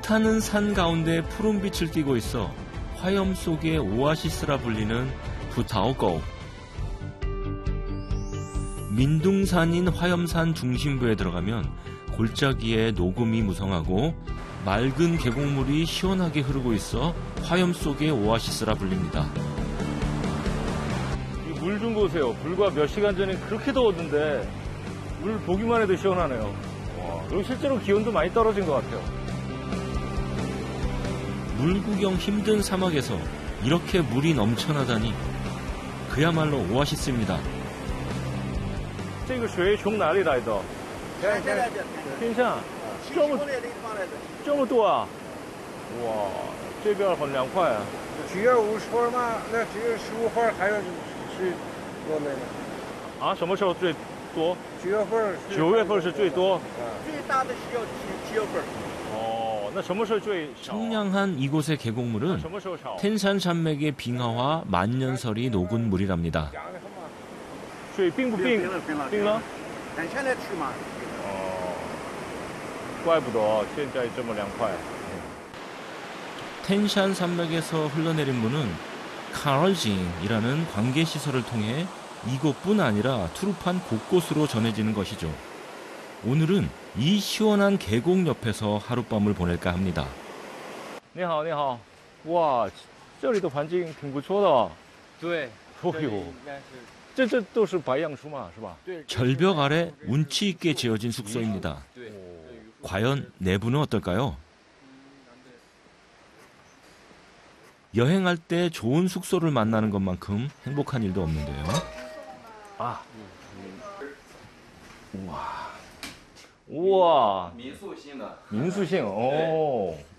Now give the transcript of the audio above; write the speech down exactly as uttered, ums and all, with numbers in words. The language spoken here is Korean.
불타는 산 가운데 푸른 빛을 띠고 있어 화염 속의 오아시스라 불리는 부타오kou. 민둥산인 화염산 중심부에 들어가면 골짜기에 녹음이 무성하고 맑은 계곡물이 시원하게 흐르고 있어 화염 속의 오아시스라 불립니다. 물 좀 보세요. 불과 몇 시간 전에 그렇게 더웠는데 물 보기만 해도 시원하네요. 와, 그리고 실제로 기온도 많이 떨어진 것 같아요. 물 구경 힘든 사막에서 이렇게 물이 넘쳐나다니 그야말로 오아시스입니다. 这个水从哪里来的？天上，这么这么多啊！哇，这边很凉快啊。 九月五十号嘛，那九月十五号还有水多没呢？ 啊，什么时候最多？ 九月份。 九月份是最多。 最大的是要七七月份。 哦，那什么时候最少？ 청량한 이곳의 계곡물은 텐산 산맥의 빙하와 만년설이 녹은 물이랍니다. 水冰不冰？冰了。 等现在去嘛。 哦，怪不得现在这么凉快。 텐산 산맥에서 흘러내린 물은 카럴징이라는 관계 시설을 통해 이곳뿐 아니라 투르판 곳곳으로 전해지는 것이죠. 오늘은 이 시원한 계곡 옆에서 하룻밤을 보낼까 합니다. 你好，你好，哇，这里的环境挺不错的。 对， 哦呦，这这都是白杨树嘛，是吧？ 절벽 아래 운치 있게 지어진 숙소입니다. 과연 내부는 어떨까요? 여행할 때 좋은 숙소를 만나는 것만큼 행복한 일도 없는데요. 아, 우와, 우와, 民宿型的， 民宿型，哦。